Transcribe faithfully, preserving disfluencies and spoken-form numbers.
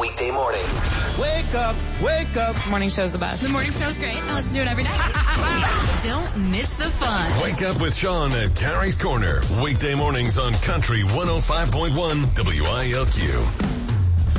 weekday morning. Wake up, wake up. Morning show's the best. The morning show's great. I listen to it every day. Don't miss the fun. Wake up with Sean at Carrie's Corner. Weekday mornings on Country one oh five point one W I L Q.